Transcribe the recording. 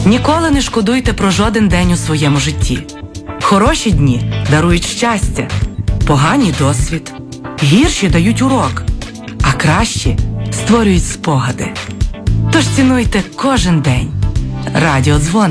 Ніколи не шкодуйте про жоден день у своєму житті. Хороші дні дарують щастя, погані – досвід, гірші дають урок, а кращі створюють спогади. Тож цінуйте кожен день. Радіодзвоник.